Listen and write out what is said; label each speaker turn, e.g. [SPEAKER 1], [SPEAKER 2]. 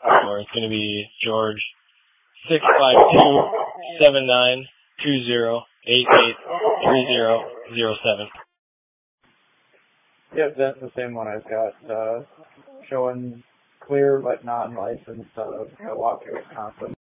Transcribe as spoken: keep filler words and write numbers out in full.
[SPEAKER 1] or it's going to be George six five two seven nine two zero eight eight three zero zero seven.
[SPEAKER 2] Yep, that's the same one I've got, uh, showing clear but non-licensed out of Milwaukee, Wisconsin.